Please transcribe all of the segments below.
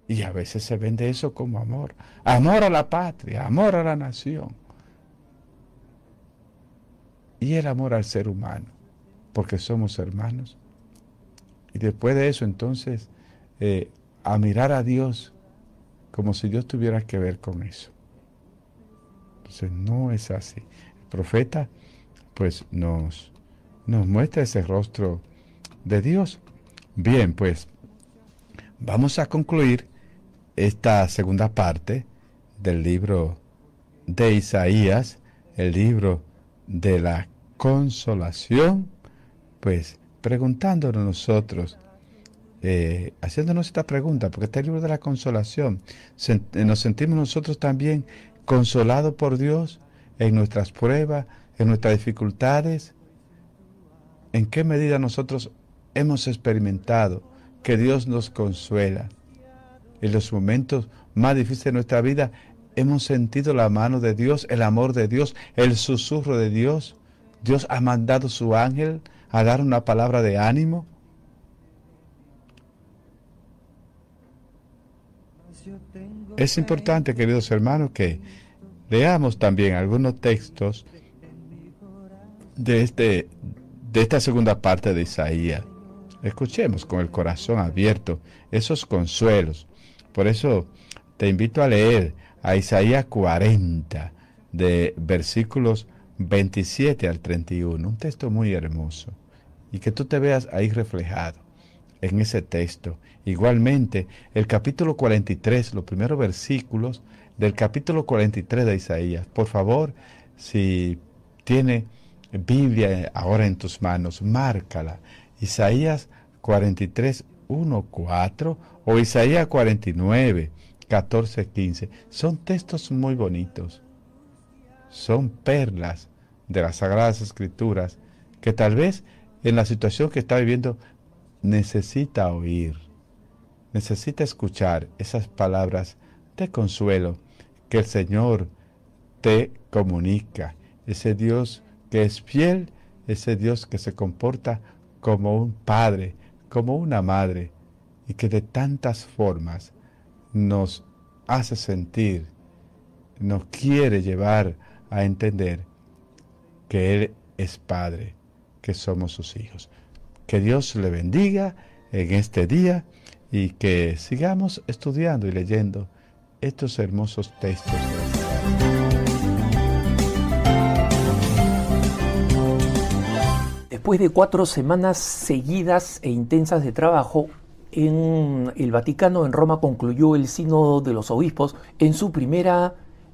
Y a veces se vende eso como amor. Amor a la patria, amor a la nación. Y el amor al ser humano, porque somos hermanos. Y después de eso, entonces, a mirar a Dios como si Dios tuviera que ver con eso. Entonces, no es así. El profeta, pues, nos muestra ese rostro de Dios. Bien, pues, vamos a concluir esta segunda parte del libro de Isaías, el libro de la consolación, pues preguntándonos nosotros, haciéndonos esta pregunta, porque este libro de la consolación, nos sentimos nosotros también consolados por Dios en nuestras pruebas, en nuestras dificultades. ¿En qué medida nosotros hemos experimentado que Dios nos consuela? En los momentos más difíciles de nuestra vida, hemos sentido la mano de Dios, el amor de Dios, el susurro de Dios. Dios ha mandado su ángel a dar una palabra de ánimo. Es importante, queridos hermanos, que leamos también algunos textos de esta segunda parte de Isaías. Escuchemos con el corazón abierto esos consuelos. Por eso te invito a leer a Isaías 40, de versículos 27 al 31, un texto muy hermoso, y que tú te veas ahí reflejado en ese texto. Igualmente, el capítulo 43, los primeros versículos del capítulo 43 de Isaías. Por favor, si tiene Biblia ahora en tus manos, márcala. Isaías 43, 1, 4 o Isaías 49, 14, 15. Son textos muy bonitos. Son perlas de las Sagradas Escrituras que tal vez en la situación que está viviendo necesita oír, necesita escuchar esas palabras de consuelo que el Señor te comunica. Ese Dios que es fiel, ese Dios que se comporta como un padre, como una madre, y que de tantas formas nos hace sentir, nos quiere llevar a entender que Él es Padre, que somos sus hijos. Que Dios le bendiga en este día y que sigamos estudiando y leyendo estos hermosos textos. Después de 4 semanas seguidas e intensas de trabajo, en el Vaticano, en Roma, concluyó el Sínodo de los Obispos en su primera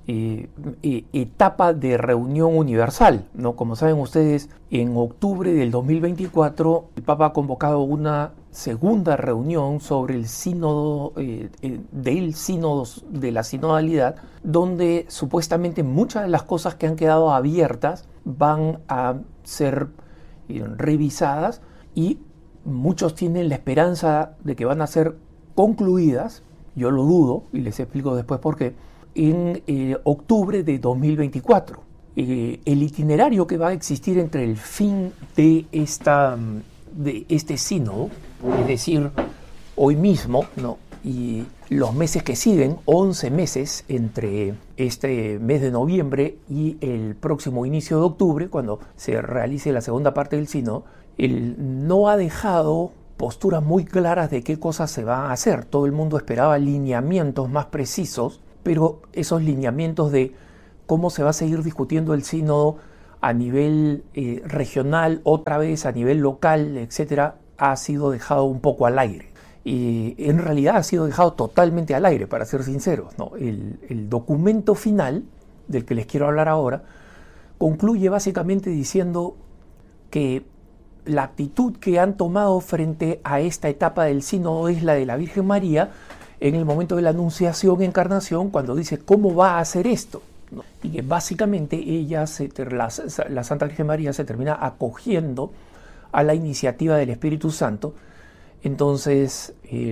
etapa de reunión universal, ¿no? Como saben ustedes, en octubre del 2024 el Papa ha convocado una segunda reunión sobre el sínodo del sínodo de la sinodalidad, donde supuestamente muchas de las cosas que han quedado abiertas van a ser revisadas y muchos tienen la esperanza de que van a ser concluidas. Yo lo dudo y les explico después por qué. En octubre de 2024. El itinerario que va a existir entre el fin de este sínodo, es decir, hoy mismo, ¿no?, y los meses que siguen, 11 meses entre este mes de noviembre y el próximo inicio de octubre, cuando se realice la segunda parte del sínodo, él no ha dejado posturas muy claras de qué cosas se va a hacer. Todo el mundo esperaba lineamientos más precisos, pero esos lineamientos de cómo se va a seguir discutiendo el sínodo a nivel regional, otra vez a nivel local, etcétera, ha sido dejado un poco al aire. Y en realidad ha sido dejado totalmente al aire, para ser sinceros, ¿no? El documento final, del que les quiero hablar ahora, concluye básicamente diciendo que la actitud que han tomado frente a esta etapa del sínodo es la de la Virgen María, en el momento de la Anunciación, Encarnación, cuando dice cómo va a hacer esto, ¿no? Y que básicamente la Santa Virgen María se termina acogiendo a la iniciativa del Espíritu Santo. Entonces,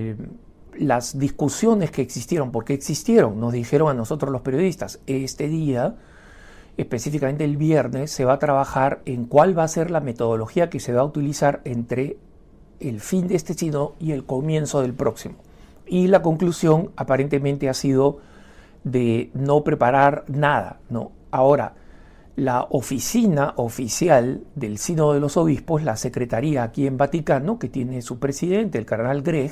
las discusiones que existieron, ¿por qué existieron? Nos dijeron a nosotros los periodistas, este día, específicamente el viernes, se va a trabajar en cuál va a ser la metodología que se va a utilizar entre el fin de este sínodo y el comienzo del próximo. Y la conclusión aparentemente ha sido de no preparar nada, ¿no? Ahora, la oficina oficial del Sínodo de los Obispos, la secretaría aquí en Vaticano, que tiene su presidente, el cardenal Grech,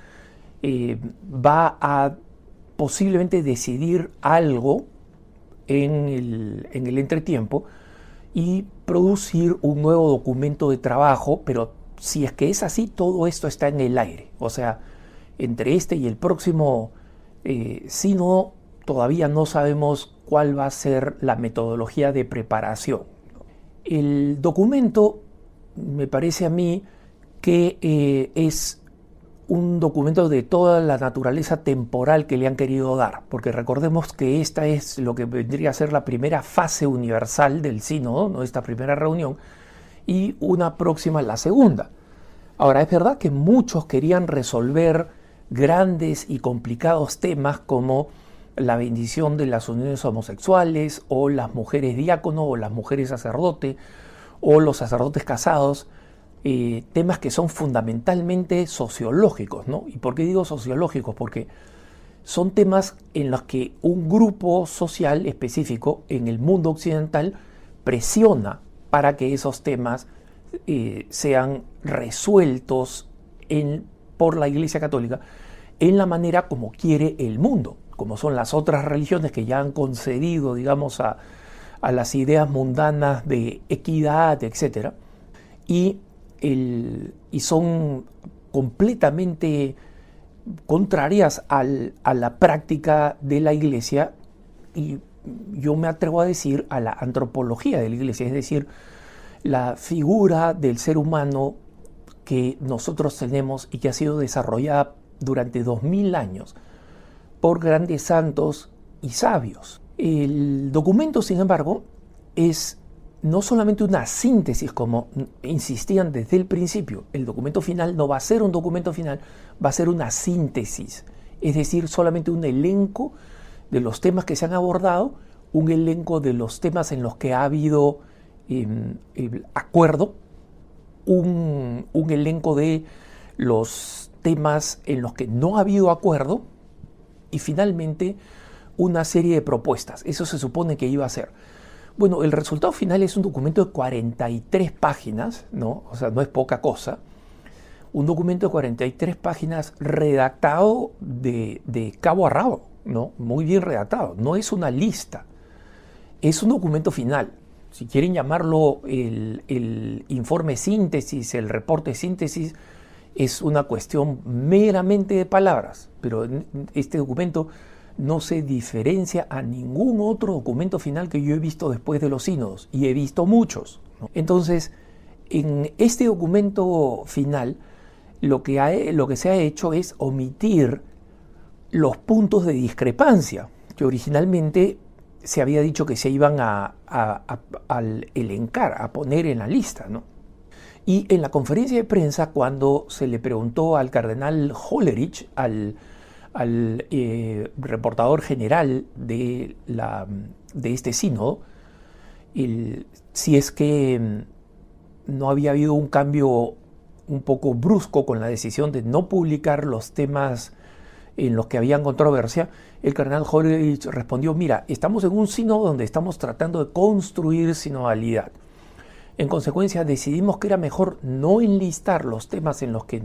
va a posiblemente decidir algo en el entretiempo y producir un nuevo documento de trabajo, pero si es que es así, todo esto está en el aire. O sea, entre este y el próximo sínodo todavía no sabemos cuál va a ser la metodología de preparación. El documento me parece a mí que es un documento de toda la naturaleza temporal que le han querido dar, porque recordemos que esta es lo que vendría a ser la primera fase universal del sínodo, ¿no? Esta primera reunión, y una próxima, la segunda. Ahora, es verdad que muchos querían resolver grandes y complicados temas como la bendición de las uniones homosexuales, o las mujeres diácono, o las mujeres sacerdote, o los sacerdotes casados, temas que son fundamentalmente sociológicos, ¿no? ¿Y por qué digo sociológicos? Porque son temas en los que un grupo social específico en el mundo occidental presiona para que esos temas sean resueltos por la Iglesia Católica en la manera como quiere el mundo, como son las otras religiones que ya han concedido, digamos, a las ideas mundanas de equidad, etc. Y son completamente contrarias a la práctica de la Iglesia, y yo me atrevo a decir a la antropología de la Iglesia, es decir, la figura del ser humano que nosotros tenemos y que ha sido desarrollada durante 2000 años por grandes santos y sabios. El documento, sin embargo, es no solamente una síntesis, como insistían desde el principio. El documento final no va a ser un documento final, va a ser una síntesis, es decir, solamente un elenco de los temas que se han abordado, un elenco de los temas en los que ha habido acuerdo, un elenco de los temas en los que no ha habido acuerdo, y finalmente una serie de propuestas. Eso se supone que iba a ser. Bueno, el resultado final es un documento de 43 páginas, ¿no? O sea, no es poca cosa. Un documento de 43 páginas redactado de cabo a rabo, ¿no? Muy bien redactado. No es una lista. Es un documento final. Si quieren llamarlo el informe síntesis, el reporte síntesis, es una cuestión meramente de palabras. Pero este documento no se diferencia a ningún otro documento final que yo he visto después de los sínodos, y he visto muchos, ¿no? Entonces, en este documento final, lo que se ha hecho es omitir los puntos de discrepancia, que originalmente se había dicho que se iban a elencar, a poner en la lista, ¿no? Y en la conferencia de prensa, cuando se le preguntó al cardenal Hollerich, al reportador general de este sínodo, si es que no había habido un cambio un poco brusco con la decisión de no publicar los temas en los que habían controversia, el cardenal Hollerich respondió: mira, estamos en un sínodo donde estamos tratando de construir sinodalidad. En consecuencia, decidimos que era mejor no enlistar los temas en los que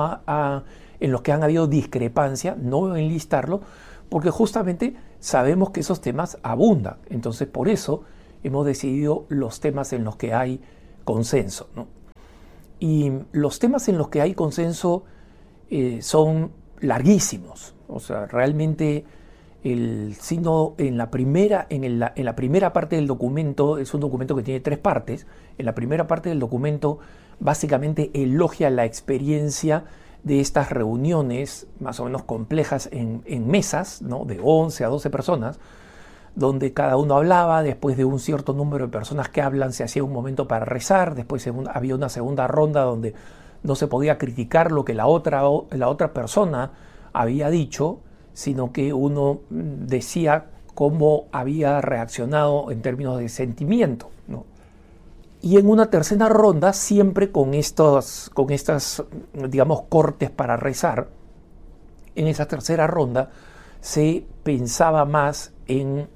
en los que han habido discrepancia, no enlistarlo, porque justamente sabemos que esos temas abundan. Entonces, por eso hemos decidido los temas en los que hay consenso, ¿no? Y los temas en los que hay consenso son larguísimos. O sea, realmente el sínodo en la primera parte del documento, es un documento que tiene 3 partes. En la primera parte del documento básicamente elogia la experiencia de estas reuniones más o menos complejas en mesas, ¿no? De 11 a 12 personas, donde cada uno hablaba. Después de un cierto número de personas que hablan, se hacía un momento para rezar. Después había una segunda ronda donde no se podía criticar lo que la otra persona había dicho, sino que uno decía cómo había reaccionado en términos de sentimiento, ¿no? Y en una tercera ronda, siempre con estas, digamos, cortes para rezar, en esa tercera ronda se pensaba más en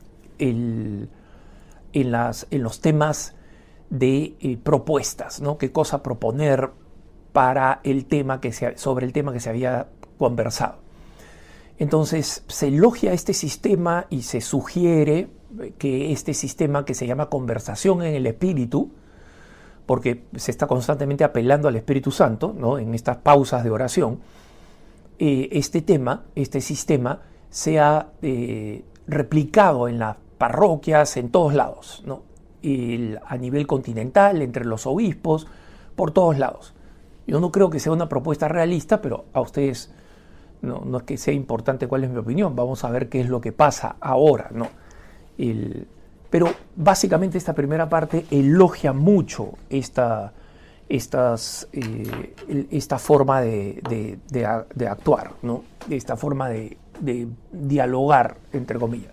los temas de propuestas, ¿no? Qué cosa proponer para sobre el tema que se había conversado. Entonces se elogia este sistema y se sugiere que este sistema, que se llama conversación en el espíritu, porque se está constantemente apelando al Espíritu Santo, ¿no? En estas pausas de oración, este sistema sea replicado en las parroquias, en todos lados, ¿no? A nivel continental, entre los obispos, por todos lados. Yo no creo que sea una propuesta realista, pero a ustedes no es que sea importante cuál es mi opinión. Vamos a ver qué es lo que pasa ahora, ¿no? Pero básicamente esta primera parte elogia mucho esta forma de actuar, ¿no? Esta forma de dialogar, entre comillas.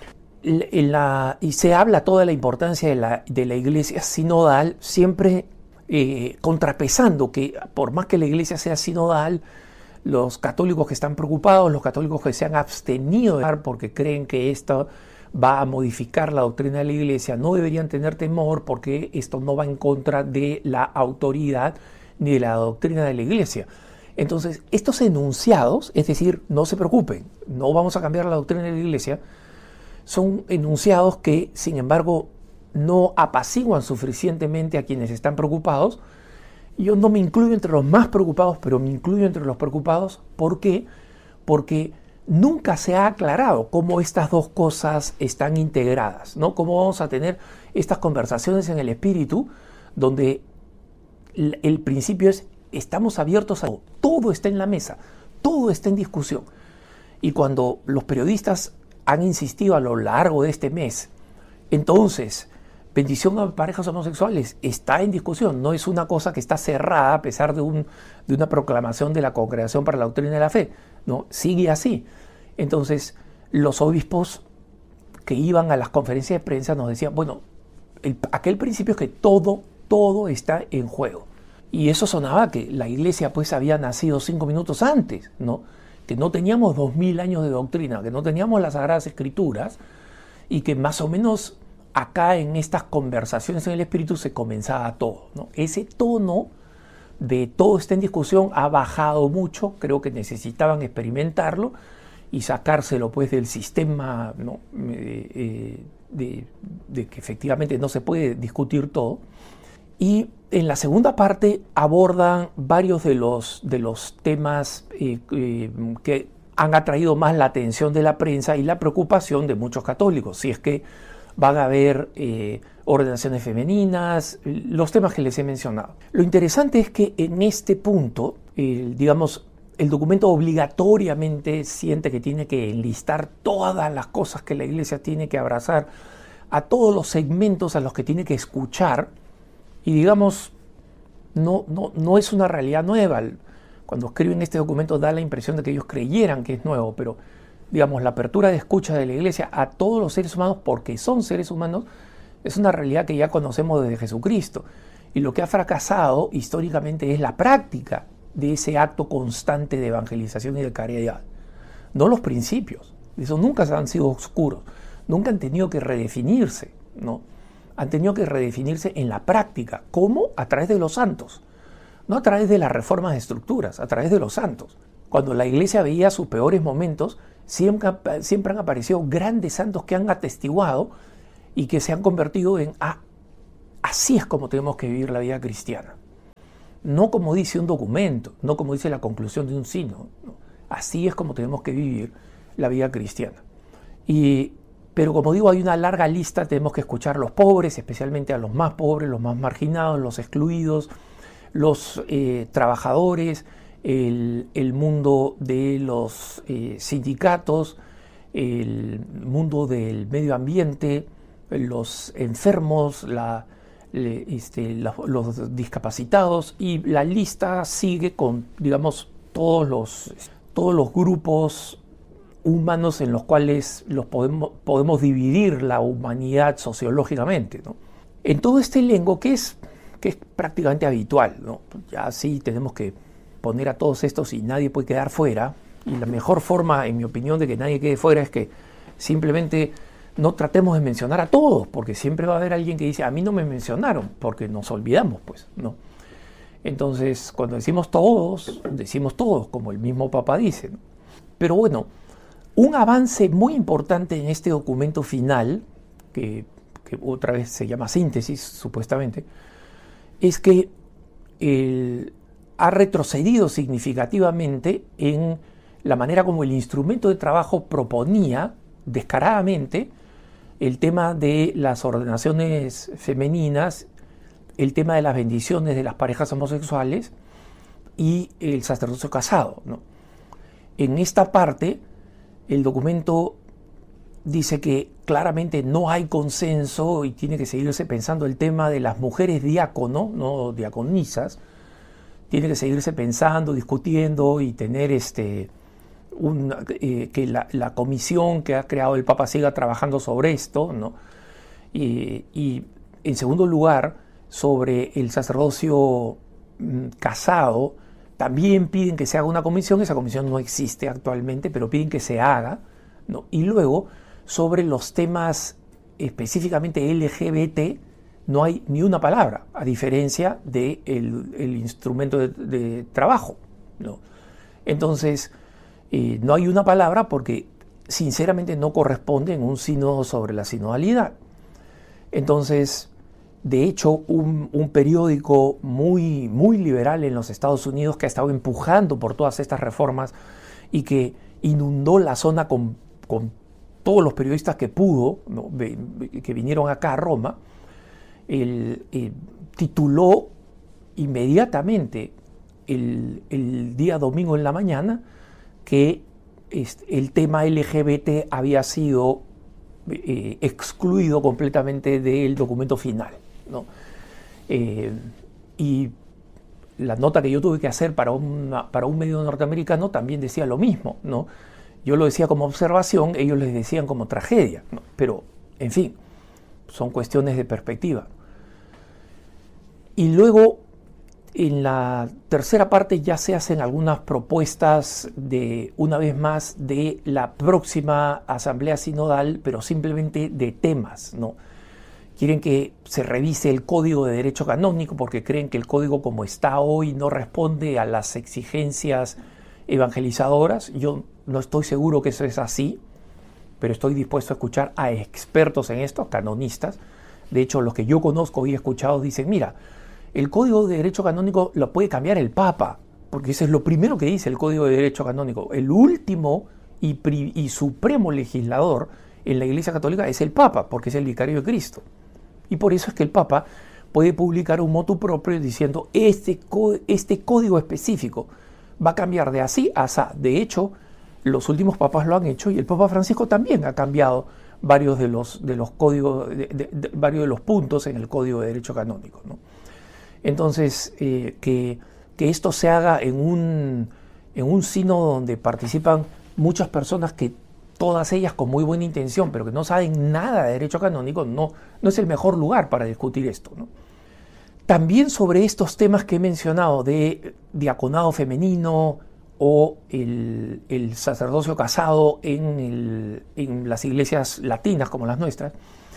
Y se habla toda la importancia de la iglesia sinodal, siempre contrapesando que por más que la iglesia sea sinodal, los católicos que están preocupados, los católicos que se han abstenido de dar porque creen que esto va a modificar la doctrina de la iglesia, no deberían tener temor porque esto no va en contra de la autoridad ni de la doctrina de la iglesia. Entonces, estos enunciados, es decir, no se preocupen, no vamos a cambiar la doctrina de la iglesia, son enunciados que, sin embargo, no apaciguan suficientemente a quienes están preocupados. Yo no me incluyo entre los más preocupados, pero me incluyo entre los preocupados. ¿Por qué? Porque nunca se ha aclarado cómo estas dos cosas están integradas, ¿no? Cómo vamos a tener estas conversaciones en el espíritu, donde el principio es, estamos abiertos a todo, todo está en la mesa, todo está en discusión. Y cuando los periodistas han insistido a lo largo de este mes, entonces, bendición a parejas homosexuales está en discusión, no es una cosa que está cerrada a pesar de una proclamación de la Congregación para la Doctrina de la Fe, no, sigue así. Entonces, los obispos que iban a las conferencias de prensa nos decían, bueno, aquel principio es que todo está en juego. Y eso sonaba que la iglesia pues había nacido 5 minutos antes, ¿no? Que no teníamos 2000 años de doctrina, que no teníamos las Sagradas Escrituras y que más o menos acá en estas conversaciones en el espíritu se comenzaba todo, ¿no? Ese tono de todo está en discusión ha bajado mucho, creo que necesitaban experimentarlo y sacárselo pues del sistema, ¿no? de que efectivamente no se puede discutir todo. Y en la segunda parte abordan varios de los temas que han atraído más la atención de la prensa y la preocupación de muchos católicos, si es que van a haber ordenaciones femeninas, los temas que les he mencionado. Lo interesante es que en este punto, digamos, el documento obligatoriamente siente que tiene que enlistar todas las cosas que la iglesia tiene que abrazar, a todos los segmentos a los que tiene que escuchar, y digamos, no es una realidad nueva. Cuando escriben este documento da la impresión de que ellos creyeran que es nuevo, pero digamos, la apertura de escucha de la iglesia a todos los seres humanos, porque son seres humanos, es una realidad que ya conocemos desde Jesucristo. Y lo que ha fracasado históricamente es la práctica de ese acto constante de evangelización y de caridad. No los principios. Esos nunca han sido oscuros. Nunca han tenido que redefinirse, ¿no? Han tenido que redefinirse en la práctica. ¿Cómo? A través de los santos. No a través de las reformas de estructuras, a través de los santos. Cuando la iglesia veía sus peores momentos, siempre han aparecido grandes santos que han atestiguado y que se han convertido en así es como tenemos que vivir la vida cristiana. No como dice un documento, no como dice la conclusión de un sínodo. No. Así es como tenemos que vivir la vida cristiana. Pero como digo, hay una larga lista, tenemos que escuchar a los pobres, especialmente a los más pobres, los más marginados, los excluidos, los trabajadores, el mundo de los sindicatos, el mundo del medio ambiente, los enfermos, los discapacitados, y la lista sigue con, digamos, todos los grupos humanos en los cuales podemos dividir la humanidad sociológicamente, ¿no? En todo este elenco que es prácticamente habitual, ¿no? Ya sí tenemos que poner a todos estos y nadie puede quedar fuera, Y la mejor forma, en mi opinión, de que nadie quede fuera es que simplemente no tratemos de mencionar a todos, porque siempre va a haber alguien que dice, a mí no me mencionaron, porque nos olvidamos, pues, ¿no? Entonces, cuando decimos todos, como el mismo Papa dice, ¿no? Pero bueno, un avance muy importante en este documento final, que otra vez se llama síntesis, supuestamente, es que ha retrocedido significativamente en la manera como el instrumento de trabajo proponía descaradamente el tema de las ordenaciones femeninas, el tema de las bendiciones de las parejas homosexuales y el sacerdocio casado, ¿no? En esta parte, el documento dice que claramente no hay consenso y tiene que seguirse pensando el tema de las mujeres diácono, no diaconisas, tiene que seguirse pensando, discutiendo y tener que la comisión que ha creado el Papa siga trabajando sobre esto, ¿no? Y en segundo lugar, sobre el sacerdocio casado, también piden que se haga una comisión. Esa comisión no existe actualmente, pero piden que se haga, ¿no? Y luego, sobre los temas específicamente LGBT, no hay ni una palabra, a diferencia del instrumento de trabajo, ¿no? Entonces, no hay una palabra porque sinceramente no corresponde en un sínodo sobre la sinodalidad. Entonces, de hecho, un periódico muy, muy liberal en los Estados Unidos que ha estado empujando por todas estas reformas y que inundó la zona con todos los periodistas que pudo, ¿no?, que vinieron acá a Roma, tituló inmediatamente el día domingo en la mañana que el tema LGBT había sido excluido completamente del documento final, ¿no? Y la nota que yo tuve que hacer para un medio norteamericano también decía lo mismo, ¿no? Yo lo decía como observación, ellos les decían como tragedia, ¿no? Pero, en fin, son cuestiones de perspectiva. Y luego, en la tercera parte ya se hacen algunas propuestas una vez más, de la próxima asamblea sinodal, pero simplemente de temas, ¿no? Quieren que se revise el Código de Derecho Canónico porque creen que el código como está hoy no responde a las exigencias evangelizadoras. Yo no estoy seguro que eso es así, pero estoy dispuesto a escuchar a expertos en esto, canonistas. De hecho, los que yo conozco y he escuchado dicen, mira, el Código de Derecho Canónico lo puede cambiar el Papa, porque eso es lo primero que dice el Código de Derecho Canónico. El último y supremo legislador en la Iglesia Católica es el Papa, porque es el vicario de Cristo. Y por eso es que el Papa puede publicar un motu proprio diciendo este código específico va a cambiar de así a asá. De hecho, los últimos papas lo han hecho y el Papa Francisco también ha cambiado varios de los códigos, varios de los puntos en el Código de Derecho Canónico, ¿no? Entonces, que esto se haga en un sínodo donde participan muchas personas que todas ellas con muy buena intención, pero que no saben nada de derecho canónico, no es el mejor lugar para discutir esto, ¿no? También sobre estos temas que he mencionado de diaconado femenino o el sacerdocio casado en las iglesias latinas como las nuestras,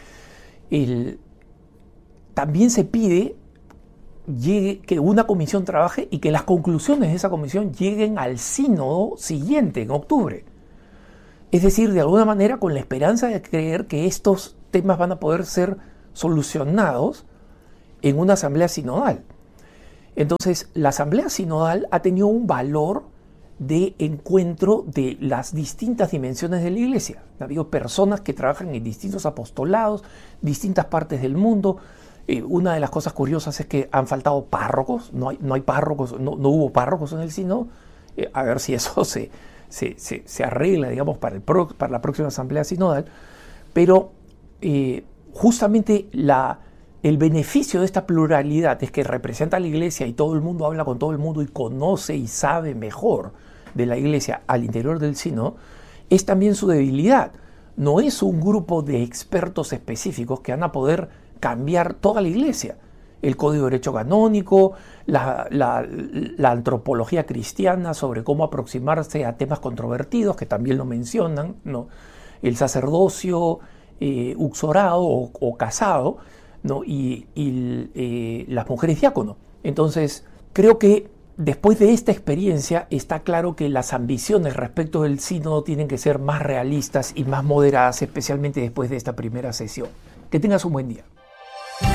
también se pide que una comisión trabaje y que las conclusiones de esa comisión lleguen al sínodo siguiente, en octubre. Es decir, de alguna manera con la esperanza de creer que estos temas van a poder ser solucionados en una asamblea sinodal. Entonces, la asamblea sinodal ha tenido un valor de encuentro de las distintas dimensiones de la iglesia. Ha habido personas que trabajan en distintos apostolados, distintas partes del mundo. Una de las cosas curiosas es que han faltado párrocos, no hay párrocos, no hubo párrocos en el sínodo. A ver si eso se arregla, digamos, para la próxima asamblea sinodal. Pero justamente el beneficio de esta pluralidad es que representa a la iglesia y todo el mundo habla con todo el mundo y conoce y sabe mejor de la iglesia al interior del sínodo, es también su debilidad. No es un grupo de expertos específicos que van a poder cambiar toda la iglesia. el Código de Derecho Canónico, la antropología cristiana sobre cómo aproximarse a temas controvertidos, que también lo mencionan, ¿no? El sacerdocio uxorado o casado, ¿no? y las mujeres diácono. Entonces, creo que después de esta experiencia está claro que las ambiciones respecto del sínodo tienen que ser más realistas y más moderadas, especialmente después de esta primera sesión. Que tengas un buen día.